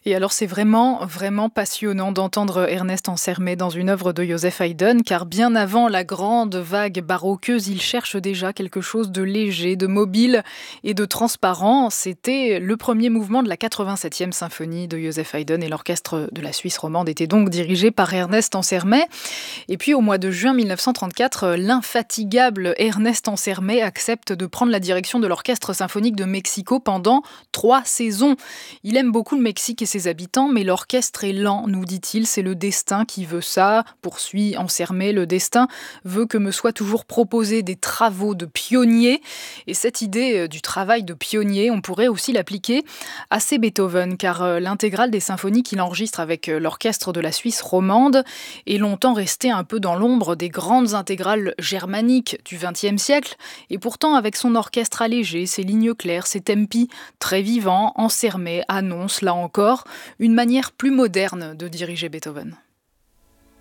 Et alors c'est vraiment, vraiment passionnant d'entendre Ernest Ansermet dans une œuvre de Joseph Haydn, car bien avant la grande vague baroqueuse, il cherche déjà quelque chose de léger, de mobile et de transparent. C'était le premier mouvement de la 87e symphonie de Joseph Haydn et l'orchestre de la Suisse romande était donc dirigé par Ernest Ansermet. Et puis au mois de juin 1934, l'infatigable Ernest Ansermet accepte de prendre la direction de l'Orchestre symphonique de Mexico pendant 3 saisons. Il aime beaucoup le Mexique et ses habitants, mais l'orchestre est lent, nous dit-il, c'est le destin qui veut ça, poursuit Ansermet, le destin veut que me soient toujours proposés des travaux de pionniers. Et cette idée du travail de pionnier, on pourrait aussi l'appliquer à ses Beethoven, car l'intégrale des symphonies qu'il enregistre avec l'orchestre de la Suisse romande est longtemps restée un peu dans l'ombre des grandes intégrales germaniques du XXe siècle. Et pourtant, avec son orchestre allégé, ses lignes claires, ses tempi très vivants, Ansermet annonce, là encore, une manière plus moderne de diriger Beethoven.